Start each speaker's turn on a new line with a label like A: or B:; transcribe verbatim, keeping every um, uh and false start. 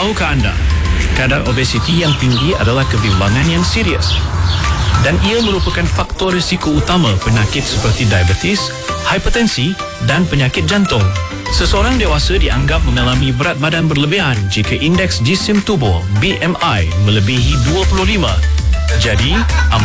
A: tahukah anda, kadar obesiti yang tinggi adalah kebimbangan yang serius dan ia merupakan faktor risiko utama penyakit seperti diabetes, hipertensi dan penyakit jantung. Seseorang dewasa dianggap mengalami berat badan berlebihan jika indeks jisim tubuh B M I melebihi dua puluh lima. Jadi,